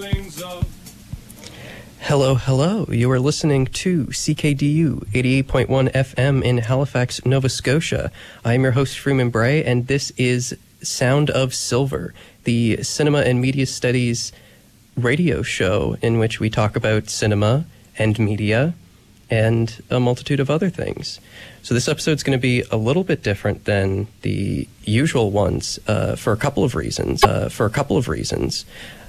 Hello, hello. You are listening to CKDU 88.1 FM in Halifax, Nova Scotia. I'm your host, Freeman Bray, and this is Sound of Silver, the cinema and media studies radio show in which we talk about cinema and media and a multitude of other things. So this episode's going to be a little bit different than the usual ones for a couple of reasons.